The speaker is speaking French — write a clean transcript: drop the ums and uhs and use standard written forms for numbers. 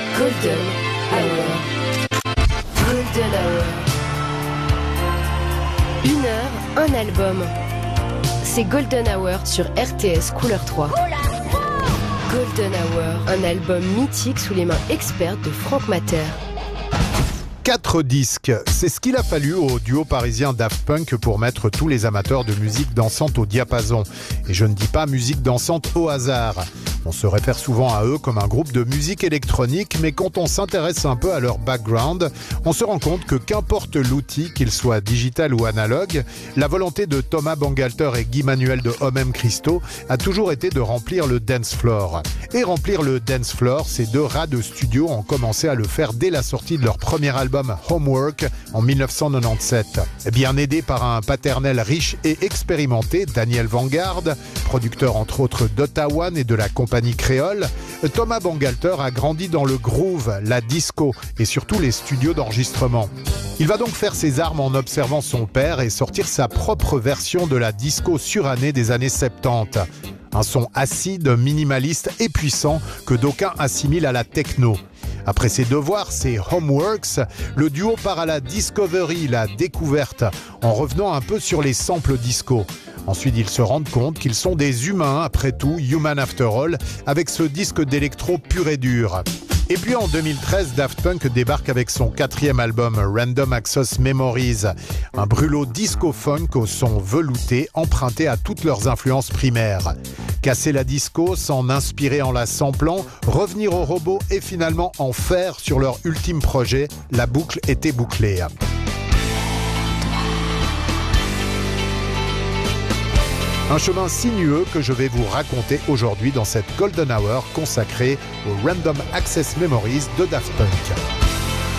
Golden Hour. Golden Hour. 1 heure, un album. C'est Golden Hour sur RTS Couleur 3. Golden Hour, un album mythique sous les mains expertes de Franck Mater. 4 disques, c'est ce qu'il a fallu au duo parisien Daft Punk pour mettre tous les amateurs de musique dansante au diapason. Et je ne dis pas musique dansante au hasard. On se réfère souvent à eux comme un groupe de musique électronique, mais quand on s'intéresse un peu à leur background, on se rend compte que qu'importe l'outil, qu'il soit digital ou analogue, la volonté de Thomas Bangalter et Guy Manuel de Homem Christo a toujours été de remplir le dance floor. Et remplir le dance floor, ces 2 rats de studio ont commencé à le faire dès la sortie de leur premier album Homework en 1997. Bien aidé par un paternel riche et expérimenté, Daniel Vanguard, producteur entre autres d'Ottawa et de la compagnie créole, Thomas Bangalter a grandi dans le groove, la disco et surtout les studios d'enregistrement. Il va donc faire ses armes en observant son père et sortir sa propre version de la disco surannée des années 70. Un son acide, minimaliste et puissant que d'aucuns assimilent à la techno. Après ses devoirs, ses homeworks, le duo part à la discovery, la découverte, en revenant un peu sur les samples disco. Ensuite, ils se rendent compte qu'ils sont des humains, après tout, human after all, avec ce disque d'électro pur et dur. Et puis en 2013, Daft Punk débarque avec son 4e album Random Access Memories, un brûlot disco-funk au son velouté emprunté à toutes leurs influences primaires. Casser la disco, s'en inspirer en la samplant, revenir au robot et finalement en faire sur leur ultime projet, la boucle était bouclée. Un chemin sinueux que je vais vous raconter aujourd'hui dans cette Golden Hour consacrée au Random Access Memories de Daft Punk.